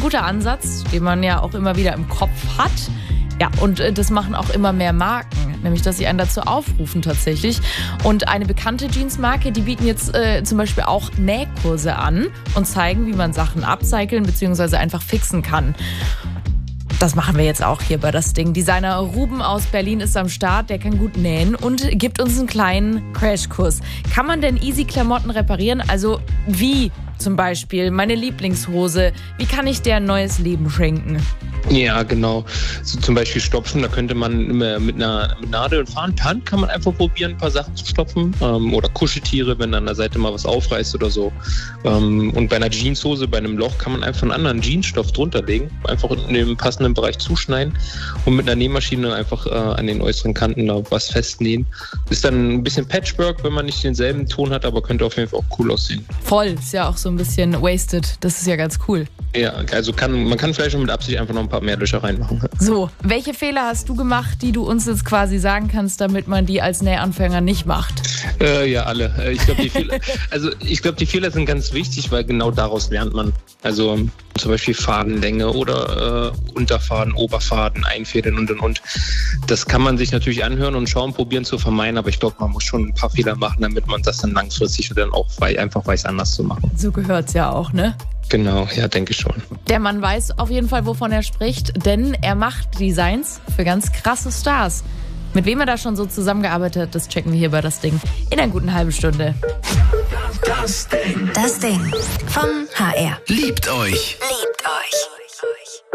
guter Ansatz, den man ja auch immer wieder im Kopf hat. Ja, und das machen auch immer mehr Marken, nämlich dass sie einen dazu aufrufen tatsächlich. Und eine bekannte Jeansmarke, die bieten jetzt zum Beispiel auch Nähkurse an und zeigen, wie man Sachen upcyclen bzw. einfach fixen kann. Das machen wir jetzt auch hier bei das Ding. Designer Ruben aus Berlin ist am Start, der kann gut nähen und gibt uns einen kleinen Crashkurs. Kann man denn easy Klamotten reparieren? Also wie zum Beispiel meine Lieblingshose? Wie kann ich der ein neues Leben schenken? Ja, genau. So zum Beispiel stopfen, da könnte man mit einer Nadel und Faden per Hand kann man einfach probieren, ein paar Sachen zu stopfen. Oder Kuscheltiere, wenn an der Seite mal was aufreißt oder so. Und bei einer Jeanshose, bei einem Loch kann man einfach einen anderen Jeansstoff drunter legen, einfach in dem passenden Bereich zuschneiden und mit einer Nähmaschine einfach an den äußeren Kanten da was festnähen. Ist dann ein bisschen Patchwork, wenn man nicht denselben Ton hat, aber könnte auf jeden Fall auch cool aussehen. Voll, ist ja auch so ein bisschen wasted. Das ist ja ganz cool. Ja, also man kann vielleicht schon mit Absicht einfach noch ein paar mehr Löcher reinmachen. So, welche Fehler hast du gemacht, die du uns jetzt quasi sagen kannst, damit man die als Nähanfänger nicht macht? Ja, alle. Ich glaube, die Fehler sind ganz wichtig, weil genau daraus lernt man. Also zum Beispiel Fadenlänge oder Unterfaden, Oberfaden, Einfädeln und. Das kann man sich natürlich anhören und schauen, probieren zu vermeiden, aber ich glaube, man muss schon ein paar Fehler machen, damit man das dann langfristig dann auch einfach weiß, anders zu machen. So gehört's ja auch, ne? Genau, ja, denke ich schon. Der Mann weiß auf jeden Fall, wovon er spricht, denn er macht Designs für ganz krasse Stars. Mit wem er da schon so zusammengearbeitet hat, das checken wir hier bei das Ding in einer guten halben Stunde. Das Ding vom HR. Liebt euch